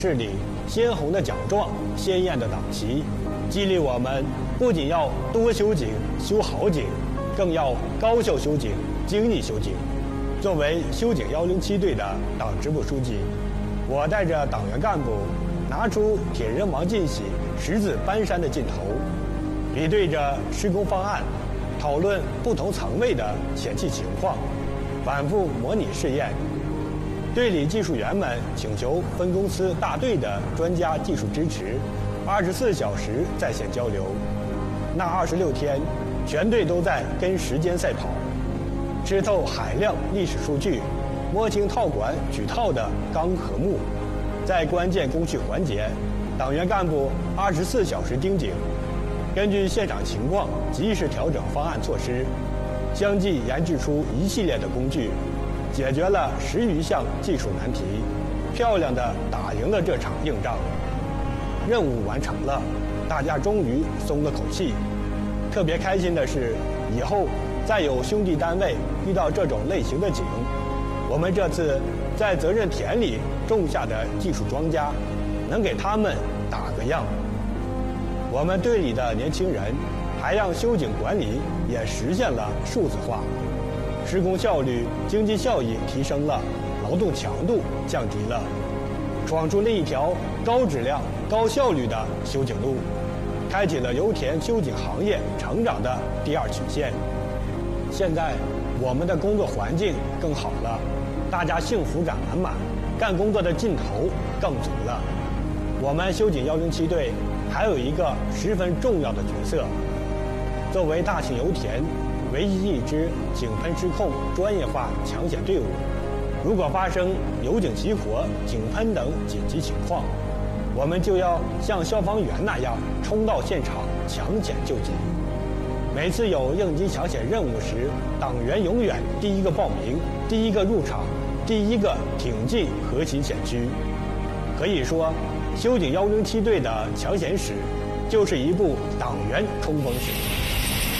市里鲜红的奖状、鲜艳的党旗，激励我们不仅要多修警、修好警，更要高效修警、精益修警。作为修警107队的党支部书记，我带着党员干部拿出铁人王进喜十字搬山的劲头，比对着施工方案，讨论不同层位的险气情况，反复模拟试验。队里技术员们请求分公司大队的专家技术支持，24小时在线交流。那26天，全队都在跟时间赛跑，吃透海量历史数据，摸清套管举套的纲和目。在关键工序环节，党员干部24小时盯紧，根据现场情况及时调整方案措施，相继研制出一系列的工具，解决了10余项技术难题，漂亮地打赢了这场硬仗。任务完成了，大家终于松了口气。特别开心的是，以后再有兄弟单位遇到这种类型的井，我们这次在责任田里种下的技术庄稼，能给他们打个样。我们队里的年轻人还让修警管理也实现了数字化，施工效率、经济效益提升了，劳动强度降低了，闯出了一条高质量、高效率的修警路，开启了油田修警行业成长的第2曲线。现在我们的工作环境更好了，大家幸福感满满，干工作的劲头更足了。我们修警107队还有一个十分重要的角色，作为大庆油田唯一一支井喷失控专业化抢险队伍，如果发生油井起火、井喷等紧急情况，我们就要像消防员那样冲到现场抢险救急。每次有应急抢险任务时，党员永远第一个报名，第一个入场，第一个挺进核心险区。可以说，修警107队的抢险史就是一部党员冲锋史。